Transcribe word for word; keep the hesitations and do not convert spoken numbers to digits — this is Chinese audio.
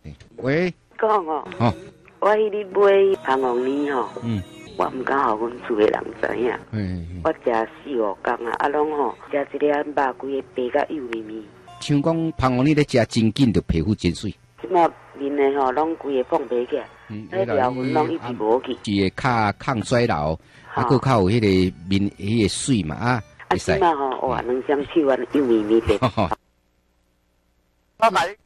喂， 讲哦， 哦， 我迄日买香红泥吼， 嗯， 我毋敢互阮厝诶人知影。 嗯， 我食四五工啊，啊拢吼食一粒肉，规个白甲幼咪咪。 像讲香红你咧食真紧，就皮肤真水。 即马面诶吼，拢规个放袂起来，迄条纹拢一直无去。 是会较抗衰老，啊，佫较有迄个面迄个水嘛啊， 啊，即马吼哇，两双手啊幼咪咪白。 我甲你